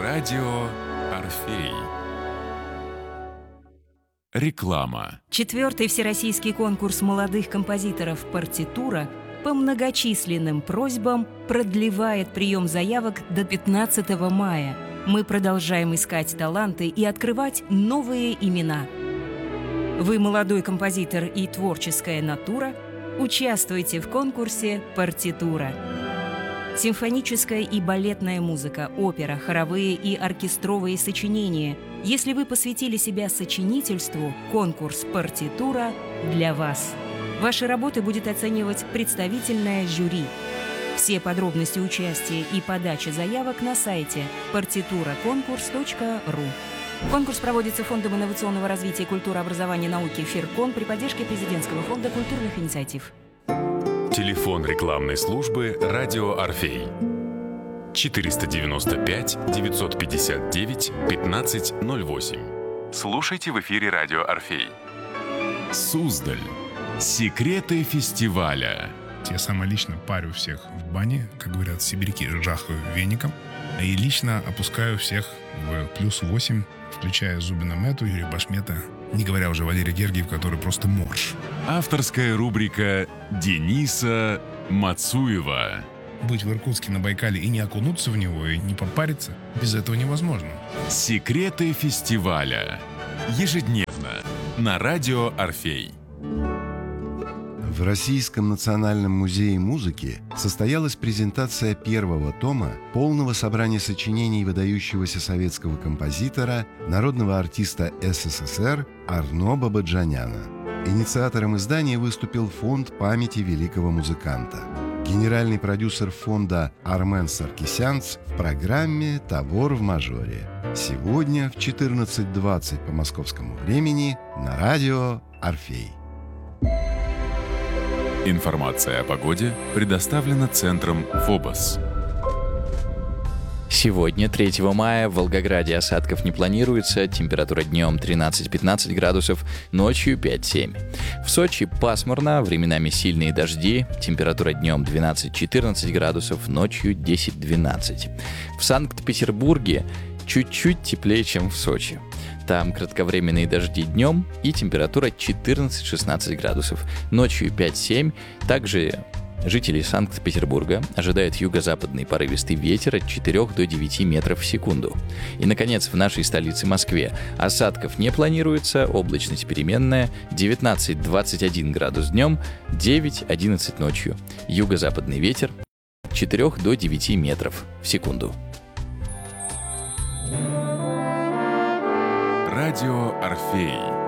Радио Орфей. Реклама. 4-й всероссийский конкурс молодых композиторов «Партитура» по многочисленным просьбам продлевает прием заявок до 15 мая. Мы продолжаем искать таланты и открывать новые имена. Вы молодой композитор и творческая натура? Участвуйте в конкурсе «Партитура». Симфоническая и балетная музыка, опера, хоровые и оркестровые сочинения. Если вы посвятили себя сочинительству, конкурс «Партитура» для вас. Ваши работы будет оценивать представительное жюри. Все подробности участия и подачи заявок на сайте partiturakonkurs.ru. Конкурс проводится Фондом инновационного развития культуры, образования и науки «Фиркон» при поддержке Президентского фонда культурных инициатив. Телефон рекламной службы «Радио Орфей». 495-959-1508. Слушайте в эфире «Радио Орфей». Суздаль. Секреты фестиваля. Я сама лично парю всех в бане, как говорят сибиряки, жахаю веником. И лично опускаю всех в +8, включая Зубина Мэту, Юрия Башмета, не говоря уже о Валерии Гергиев, который просто морж. Авторская рубрика Дениса Мацуева. Быть в Иркутске на Байкале и не окунуться в него, и не попариться, без этого невозможно. Секреты фестиваля. Ежедневно на радио Орфей. В Российском национальном музее музыки состоялась презентация первого тома полного собрания сочинений выдающегося советского композитора, народного артиста СССР Арно Бабаджаняна. Инициатором издания выступил Фонд памяти великого музыканта. Генеральный продюсер фонда Армен Саркисянц в программе «Тавор в мажоре». Сегодня в 14:20 по московскому времени на радио Орфей. Информация о погоде предоставлена Центром ФОБОС. Сегодня, 3 мая, в Волгограде осадков не планируется, температура днем 13-15 градусов, ночью 5-7. В Сочи пасмурно, временами сильные дожди, температура днем 12-14 градусов, ночью 10-12. В Санкт-Петербурге чуть-чуть теплее, чем в Сочи. Там кратковременные дожди днем и температура 14-16 градусов, ночью 5-7. Также жители Санкт-Петербурга ожидают юго-западный порывистый ветер от 4 до 9 метров в секунду. И, наконец, в нашей столице Москве осадков не планируется, облачность переменная, 19-21 градус днем, 9-11 ночью. Юго-западный ветер от 4 до 9 метров в секунду. Радио Орфей.